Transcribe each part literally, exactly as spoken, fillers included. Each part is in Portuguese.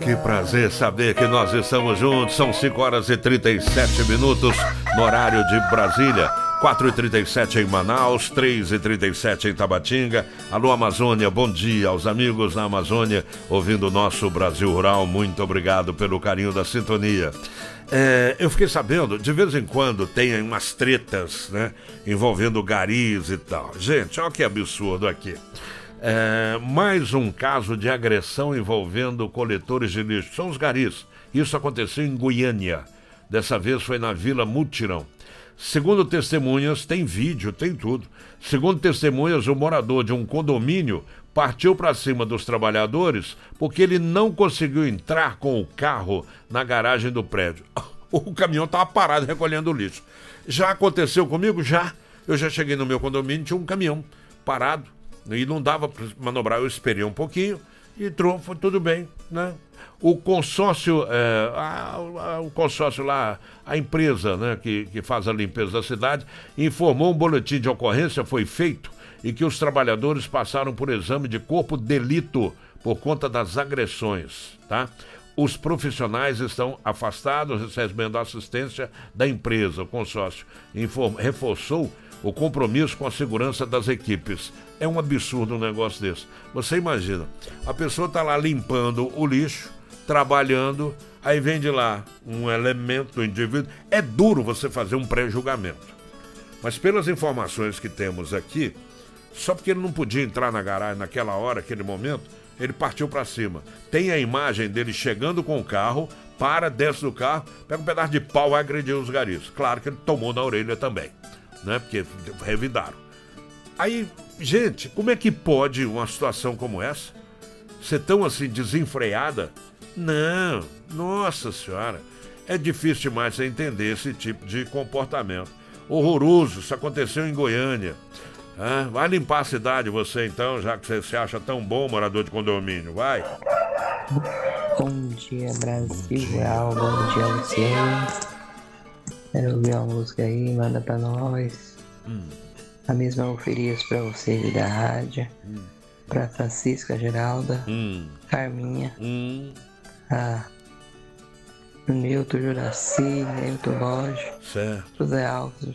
Que prazer saber que nós estamos juntos. São cinco horas e trinta e sete minutos no horário de Brasília. quatro e trinta e sete em Manaus, três e trinta e sete em Tabatinga. Alô, Amazônia, bom dia aos amigos na Amazônia, ouvindo o nosso Brasil Rural. Muito obrigado pelo carinho da sintonia. É, eu fiquei sabendo, de vez em quando tem umas tretas, né, envolvendo garis e tal. Gente, olha que absurdo aqui. É, mais um caso de agressão envolvendo coletores de lixo. São os garis. Isso aconteceu em Goiânia. Dessa vez foi na Vila Mutirão. Segundo testemunhas, tem vídeo, tem tudo. Segundo testemunhas, o morador de um condomínio partiu para cima dos trabalhadores porque ele não conseguiu entrar com o carro na garagem do prédio. O caminhão estava parado recolhendo o lixo. Já aconteceu comigo? Já. Eu já cheguei no meu condomínio, tinha um caminhão parado e não dava para manobrar. Eu esperei um pouquinho e entrou, foi tudo bem, né? O consórcio, é, a, a, o consórcio lá, a empresa, né, que, que faz a limpeza da cidade, informou um boletim de ocorrência foi feito e que os trabalhadores passaram por exame de corpo de delito por conta das agressões, tá? Os profissionais estão afastados, recebendo assistência da empresa. O consórcio inform, reforçou o compromisso com a segurança das equipes. É um absurdo um negócio desse. Você imagina, a pessoa está lá limpando o lixo, trabalhando, aí vem de lá um elemento do indivíduo. É duro você fazer um pré-julgamento. Mas pelas informações que temos aqui, só porque ele não podia entrar na garagem naquela hora, naquele momento, ele partiu para cima. Tem a imagem dele chegando com o carro, para, desce do carro, pega um pedaço de pau e vai agredir os garis. Claro que ele tomou na orelha também, né? Porque revidaram. Aí, gente, como é que pode uma situação como essa ser tão assim desenfreada? Não, nossa senhora, é difícil demais você entender esse tipo de comportamento. Horroroso, isso aconteceu em Goiânia. Ah, vai limpar a cidade você então, já que você se acha tão bom morador de condomínio, vai. Bom dia, Brasil Rural, bom dia, Luciano. Quero ouvir uma música aí, manda pra nós. Hum. A mesma eu ofereço pra vocês da rádio, hum. pra Francisca Geralda, hum. Carminha, hum. a Nilton Juraci, Nilton Borges, certo. José Alves,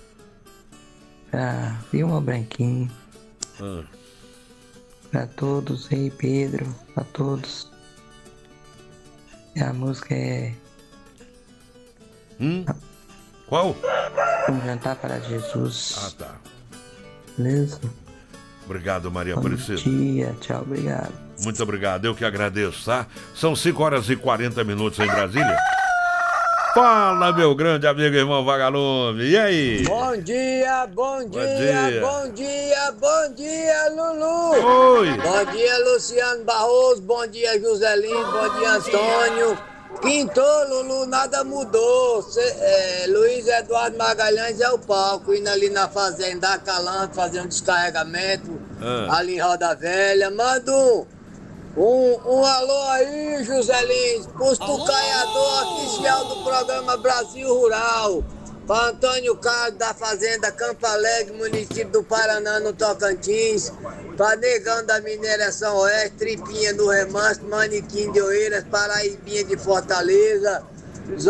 pra Vilma Branquinho, hum. pra todos, Rei Pedro, pra todos. E a música é... Hum? Qual? Um Jantar para Jesus. Ah, tá. Beleza? Obrigado, Maria Bom Aparecida. Bom dia, tchau, obrigado. Muito obrigado, eu que agradeço, tá? São cinco horas e quarenta minutos em Brasília. Fala, meu grande amigo irmão Vagalume, e aí? Bom dia, bom dia, bom dia, bom dia, bom dia, Lulu. Oi. Bom dia, Luciano Barroso, bom dia, Joselino, bom dia, Antônio. Pintou, Lulu, nada mudou. Cê, é, Luiz Eduardo Magalhães é o palco, indo ali na fazenda Calanto, fazendo descarregamento, ah. ali em Roda Velha. Manda um, um, um alô aí, Joselino, pros tucaiador oficial do programa Brasil Rural. Para Antônio Carlos da Fazenda Campo Alegre, município do Paraná, no Tocantins. Para Negão da Mineração Oeste, Tripinha do Remanso, Manequim de Oeiras, Paraibinha de Fortaleza.